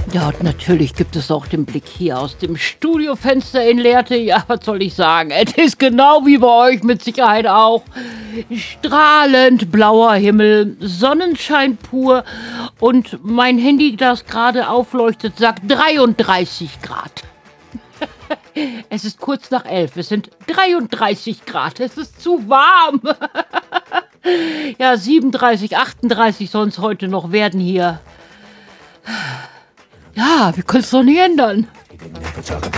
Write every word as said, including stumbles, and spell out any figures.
Ja, und natürlich gibt es auch den Blick hier aus dem Studiofenster in Lehrte. Ja, was soll ich sagen? Es ist genau wie bei euch mit Sicherheit auch. Strahlend blauer Himmel, Sonnenschein pur und mein Handy, das gerade aufleuchtet, sagt dreiunddreißig Grad. Es ist kurz nach elf, es sind dreiunddreißig Grad, es ist zu warm. Ja, siebenunddreißig, achtunddreißig soll es heute noch werden hier. Ja, wir können es doch nicht ändern.